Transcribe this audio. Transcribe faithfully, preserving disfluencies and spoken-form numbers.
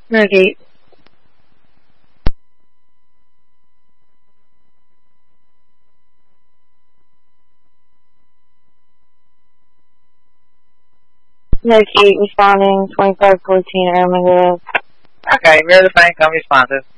Okay. Okay, responding twenty-five fourteen Arrowhead. Okay, mirror the phone, come responsive.